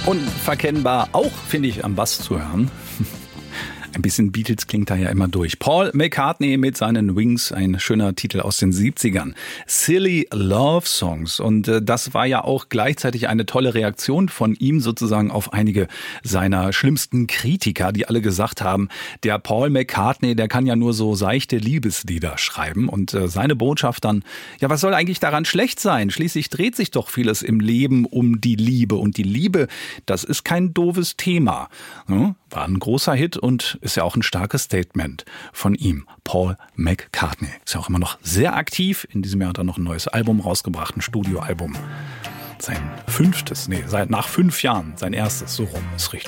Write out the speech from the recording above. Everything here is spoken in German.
Unverkennbar auch, finde ich, am Bass zu hören. Ein bisschen Beatles klingt da ja immer durch. Paul McCartney mit seinen Wings, ein schöner Titel aus den 70ern. Silly Love Songs. Und das war ja auch gleichzeitig eine tolle Reaktion von ihm sozusagen auf einige seiner schlimmsten Kritiker, die alle gesagt haben, der Paul McCartney, der kann ja nur so seichte Liebeslieder schreiben. Und seine Botschaft dann, ja, was soll eigentlich daran schlecht sein? Schließlich dreht sich doch vieles im Leben um die Liebe. Und die Liebe, das ist kein doofes Thema. Ja, war ein großer Hit und ist ja auch ein starkes Statement von ihm, Paul McCartney. Ist ja auch immer noch sehr aktiv. In diesem Jahr hat er noch ein neues Album rausgebracht, ein Studioalbum. Nach 5 Jahren, sein erstes, so rum ist richtig.